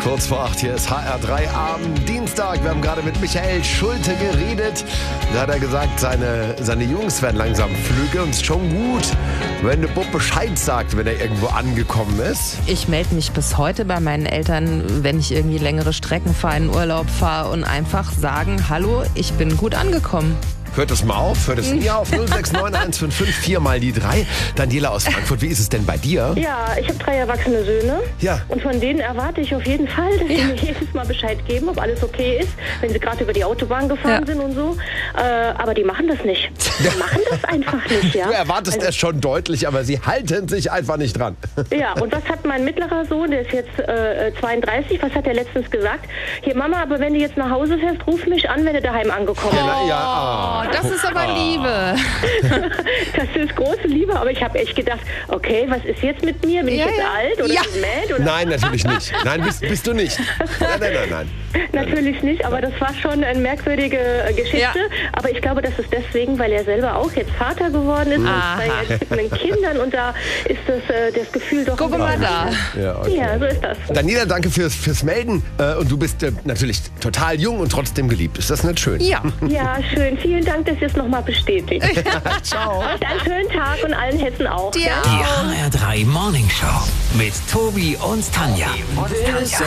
Kurz vor 8, hier ist HR3 am Dienstag. Wir haben gerade mit Michael Schulte geredet. Da hat er gesagt, seine Jungs werden langsam flügge und es ist schon gut, wenn der Bub Bescheid sagt, wenn er irgendwo angekommen ist. Ich melde mich bis heute bei meinen Eltern, wenn ich irgendwie längere Strecken fahre, in Urlaub fahre und einfach sagen, hallo, ich bin gut angekommen. Hört es mal auf, hört es nie auf. 069155 4 mal die 3. Daniela aus Frankfurt, wie ist es denn bei dir? Ja, ich habe 3 erwachsene Söhne. Ja. Und von denen erwarte ich auf jeden Fall, dass sie mir jedes Mal Bescheid geben, ob alles okay ist, wenn sie gerade über die Autobahn gefahren sind und so. Aber die machen das nicht. Die machen das einfach nicht, ja. Du erwartest es schon deutlich, aber sie halten sich einfach nicht dran. Ja, und was hat mein mittlerer Sohn, der ist jetzt 32, was hat er letztens gesagt? Hier, Mama, aber wenn du jetzt nach Hause fährst, ruf mich an, wenn du daheim angekommen bist. Das ist aber Liebe. Das ist große Liebe, aber ich habe echt gedacht, okay, was ist jetzt mit mir? Bin ich jetzt alt oder mad? Oder? Nein, natürlich nicht. Nein, bist du nicht. Nein. Natürlich nicht, aber das war schon eine merkwürdige Geschichte. Ja. Aber ich glaube, das ist deswegen, weil er selber auch jetzt Vater geworden ist mit seinen Kindern und da ist das Gefühl doch... Guck mal da. Ja, so ist das. Daniela, danke fürs Melden. Und du bist natürlich total jung und trotzdem geliebt. Ist das nicht schön? Ja. Ja, schön. Vielen Dank, dass ihr es nochmal bestätigt. Ciao. Und einen schönen Tag und allen Hessen auch. Die HR3 Morning Show mit Tobi und Tanja.